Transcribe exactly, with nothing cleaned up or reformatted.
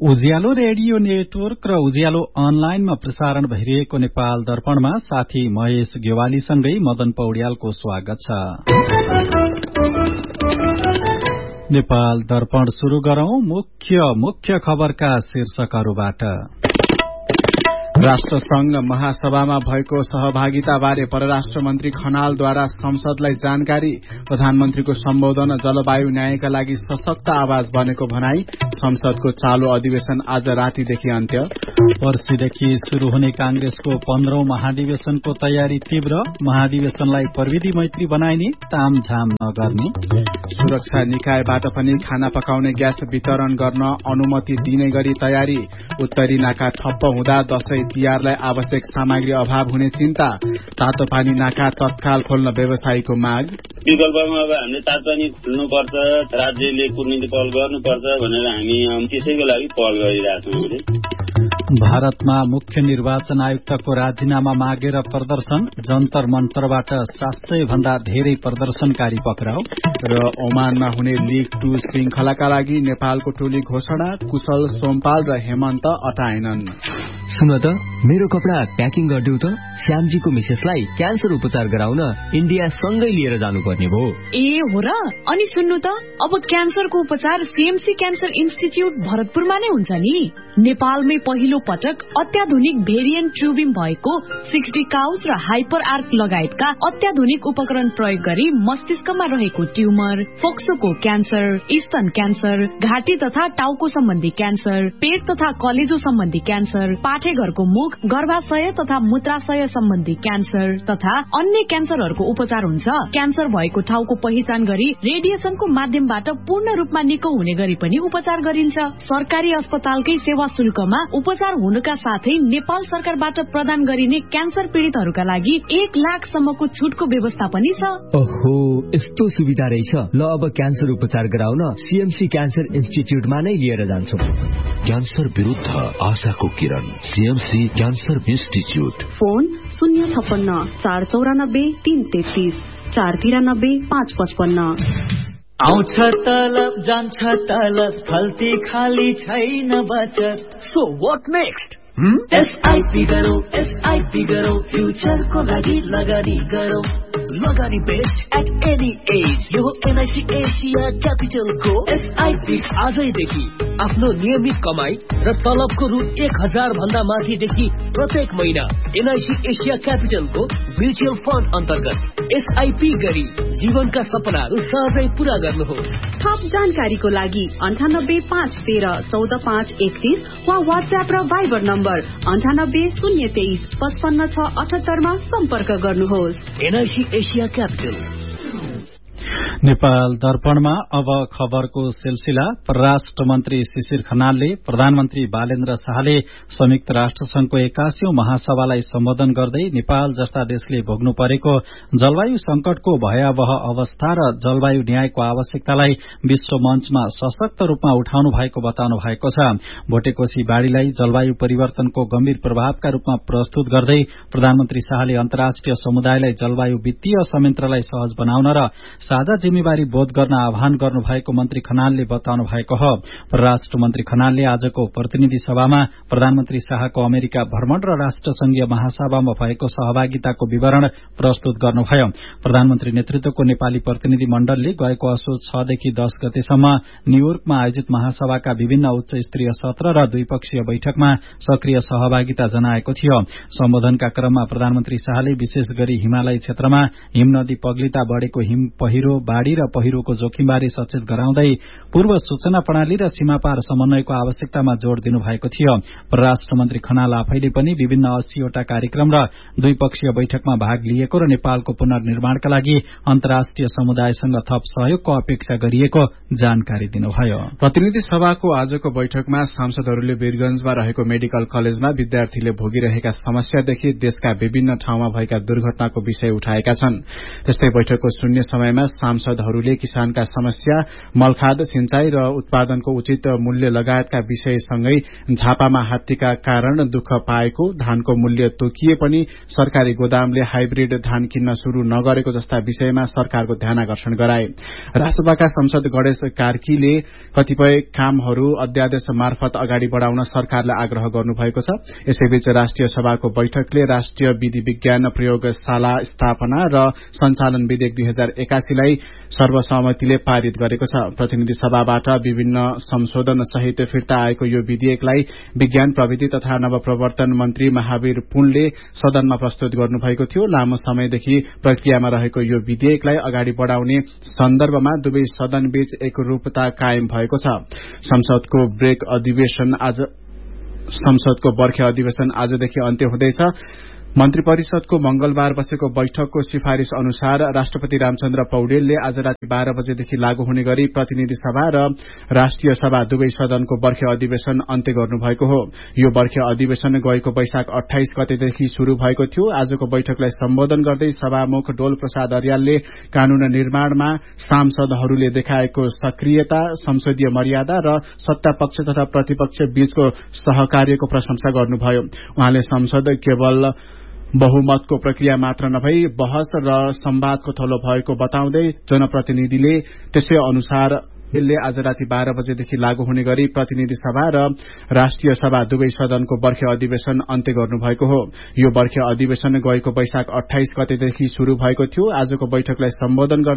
उज्यालो radio network र उज्यालो अनलाइनमा प्रसारण भइरहेको नेपाल दर्पणमा साथी महेश गेवालीसँगै मदन पौड्यालको स्वागत छ। नेपाल दर्पण शुरू गरौं मुख्य मुख्य खबरका शीर्षकहरूबाट। राष्ट्रसंघ महासभामा भएको सहभागिताबारे परराष्ट्र मन्त्री खनालद्वारा संसदलाई जानकारी। प्रधानमन्त्रीको सम्बोधन जलवायु न्यायका लागि सशक्त आवाज बनेको भनाई। संसदको चालू अधिवेशन आज रातिदेखि अन्त्य। पर्सिदेखि शुरू हुने कांग्रेसको पन्ध्रौं महाधिवेशनको तयारी तीव्र। महाधिवेशनलाई प्रविधि मैत्री बनाइने, तामझाम नगर्ने। सुरक्षा निकायबाट पनि खाना पकाउने ग्यास वितरण गर्न अनुमति दिने गरी तयारी। उत्तरी नाका ठप्प हुँदा दशैं तिहारलाई आवश्यक सामग्री अभाव हुने चिन्ता। तातो पानी नाका तत्काल खोल्न व्यवसायीको माग। विकल्पमा अब हामीले तातो पानी खोल्नुपर्छ, राज्यले कुनै पहल गर्नुपर्छ भनेर हामी त्यसैको लागि पहल गरिरहेछौँ। भारतमा मुख्य निर्वाचन आयुक्तको राजीनामा मागेर प्रदर्शन। जन्तर मन्तरबाट सात सय भन्दा धेरै प्रदर्शनकारी पक्राउ। र ओमानमा हुने लीग टू श्रृंखलाका लागि नेपालको टोली घोषणा। कुशल सोमपाल र हेमन्त अटाएनन्। सुन त, मेरो कपडा प्याकिङ गरिदेऊ त। श्यामजीको मिसेसलाई क्यान्सर उपचार गराउन इन्डिया सँगै लिएर जानुपर्ने भयो। ए हो र? अनि सुन्नु त, अब क्यान्सरको उपचार सीएमसी क्यान्सर इन्स्टिच्युट भरतपुरमा नै हुन्छ नि। नेपालमै पहिलो पटक अत्याधुनिक भेरिएन्ट ट्युबिम भएको सिक्सटी काउस र हाइपर आर्क लगायतका अत्याधुनिक उपकरण प्रयोग गरी मस्तिष्कमा रहेको ट्युमर, फोक्सोको क्यान्सर, स्तन क्यान्सर, घाँटी तथा टाउको सम्बन्धी क्यान्सर, पेट तथा कलेजो सम्बन्धी क्यान्सर, पाठेघरको मुख, गर्भाशय तथा मूत्राशय सम्बन्धी क्यान्सर तथा अन्य क्यान्सरहरूको उपचार हुन्छ। क्यान्सर भएको ठाउँको पहिचान गरी रेडिएसनको माध्यमबाट पूर्ण रूपमा निको हुने गरी पनि उपचार गरिन्छ। सरकारी अस्पतालकै सेवा शुल्कमा उपचार हुनुका साथै नेपाल सरकारबाट प्रदान गरिने क्यान्सर पीड़ितहरूका लागि एक लाखसम्मको छुटको व्यवस्था पनि छ। ओहो, यस्तो सुविधा रहेछ। ल, अब क्यान्सर उपचार गराउन सीएमसी क्यान्सर इन्स्टिच्युटमा नै लिएर जान्छौँ। क्यान्सर विरुद्ध आशाको किरण, सीएमसी क्यान्सर इन्स्टिच्युट। फोन शून्य छप्पन्न चार चौरानब्बे तीन तेत्तीस चार तिरानब्बे पाँच पचपन्न। आउँछ तलब जान्छ तलब, फल्ती खाली छैन बचत। So what next? एसआईपी गरौ, एसआईपी गरौ, फ्युचरको लागि लगानी गरौ। लगानी बेस्ट एट एनी एज। यो एनआईसी एसिया क्यापिटलको एसआईपी आजैदेखि आफ्नो नियमित कमाई र तलबको रु एक हजार भन्दा माथिदेखि प्रत्येक महिना एनआईसी एसिया क्यापिटलको म्युचुअल फन्ड अन्तर्गत एसआईपी गरी जीवनका सपनाहरू सहजै पूरा गर्नुहोस्। थप जानकारीको लागि अन्ठानब्बे पाँच तेह्र चौध पाँच एकतीस वा व्हाट्सएप र भाइबर नम्बर अन्ठानब्बे शून्य तेइस पचपन्न छ अठहत्तरमा सम्पर्क गर्नुहोस्। NIC Asia capital. नेपाल दर्पणमा अब खबरको सिलसिला। परराष्ट्र मन्त्री शिशिर खनालले प्रधानमन्त्री बालेन्द्र शाहले संयुक्त राष्ट्र संघको एक्कासीौं महासभालाई सम्बोधन गर्दै नेपाल जस्ता देशले भोग्नु परेको जलवायु संकटको भयावह अवस्था र जलवायु न्यायको आवश्यकतालाई विश्व मञ्चमा सशक्त रूपमा उठाउनु भएको बताउनु भएको छ। भोटेकोशी बाढ़ीलाई जलवायु परिवर्तनको गम्भीर प्रभावका रूपमा प्रस्तुत गर्दै प्रधानमन्त्री शाहले अन्तर्राष्ट्रिय समुदायलाई जलवायु वित्तीय संयन्त्रलाई सहज बनाउन र साझा जिम्मेवारी बोध गर्न आह्वान गर्नु भएको मन्त्री खनालले बताउनु भएको हो। परराष्ट्र मन्त्री खनालले आजको प्रतिनिधि सभामा प्रधानमन्त्री शाहको अमेरिका भ्रमण र राष्ट्रसंघीय महासभामा भएको सहभागिताको विवरण प्रस्तुत गर्नुभयो। प्रधानमन्त्री नेतृत्वको नेपाली प्रतिनिधि मण्डलले गएको असोज छ देखि दस गतेसम्म न्यूयोर्कमा आयोजित महासभाका विभिन्न उच्च स्तरीय सत्र र द्विपक्षीय बैठकमा सक्रिय सहभागिता जनाएको थियो। सम्बोधनका क्रममा प्रधानमन्त्री शाहले विशेष गरी हिमालय क्षेत्रमा हिमनदी पग्लिता बढ़ेको हिम पहिरो, बाढ़ी र पहिरोको जोखिमबारे सचेत गराउँदै पूर्व सूचना प्रणाली र सीमापार समन्वयको आवश्यकतामा जोड़ दिनु भएको थियो। परराष्ट्र मन्त्री खनाल आफैले पनि विभिन्न अस्सीवटा कार्यक्रम र द्विपक्षीय बैठकमा भाग लिएको र नेपालको पुनर्निर्माणका लागि अन्तर्राष्ट्रिय समुदायसँग थप सहयोगको अपेक्षा गरिएको जानकारी दिनुभयो। प्रतिनिधि सभाको आजको बैठकमा सांसदहरूले वीरगंजमा रहेको मेडिकल कलेजमा विद्यार्थीले भोगिरहेका समस्यादेखि देशका विभिन्न ठाउँमा भएका दुर्घटनाको विषय उठाएका छन्। त्यस्तै बैठकको शून्य समयमा सांसदहरूले किसानका समस्या, मलखाद, सिंचाई र उत्पादनको उचित मूल्य लगायतका विषयसँगै झापामा हात्तीका कारण दुःख पाएको, धानको मूल्य तोकिए पनि सरकारी गोदामले हाइब्रिड धान किन्न शुरू नगरेको जस्ता विषयमा सरकारको ध्यानाकर्षण गराए। राष्ट्रसभाका सांसद गणेश कार्कीले कतिपय कामहरू अध्यादेश मार्फत अगाडि बढ़ाउन सरकारलाई आग्रह गर्नुभएको छ। यसैबीच राष्ट्रिय सभाको बैठकले राष्ट्रिय विधि विज्ञान प्रयोगशाला स्थापना र सञ्चालन विधेयक दुई हजार एकासीलाई सर्वसम्मतिले पारित गरेको छ। प्रतिनिधि सभाबाट विभिन्न संशोधन सहित फिर्ता आएको यो विधेयकलाई विज्ञान प्रविधि तथा नवप्रवर्तन मन्त्री महावीर पुनले सदनमा प्रस्तुत गर्नुभएको थियो। लामो समयदेखि प्रक्रियामा रहेको यो विधेयकलाई अगाडि बढ़ाउने सन्दर्भमा दुवै सदनबीच एकरूपता कायम भएको छ। संसदको ब्रेक अधिवेशन आज संसदको बर्खे अधिवेशन आजदेखि अन्त्य हुँदैछ। मन्त्री परिषदको मंगलबार बसेको बैठकको सिफारिश अनुसार राष्ट्रपति रामचन्द्र पौडेलले आज राति बाह्र बजेदेखि लागू हुने गरी प्रतिनिधि सभा र राष्ट्रिय सभा दुवै सदनको बर्खे अधिवेशन अन्त्य गर्नुभएको हो। यो बर्खे अधिवेशन गएको वैशाख अठाइस गतेदेखि शुरू भएको थियो। आजको बैठकलाई सम्बोधन गर्दै सभामुख डोल प्रसाद अर्यालले कानून निर्माणमा सांसदहरूले देखाएको सक्रियता, संसदीय मर्यादा र सत्ता पक्ष तथा प्रतिपक्ष बीचको सहकार्यको प्रशंसा गर्नुभयो। उहाँले संसद केवल बहुमतको प्रक्रिया मात्र नभई बहस र संवादको थलो भएको बताउँदै जनप्रतिनिधिले त्यसै अनुसार बिलले आज राति बाह्र बजेदेखि लागू हुने गरी प्रतिनिधि सभा र राष्ट्रिय सभा दुवै सदनको बर्खे अधिवेशन अन्त्य गर्नुभएको हो। यो बर्खे अधिवेशन गएको वैशाख अठाइस गतेदेखि शुरू भएको थियो। आजको बैठकलाई सम्बोधन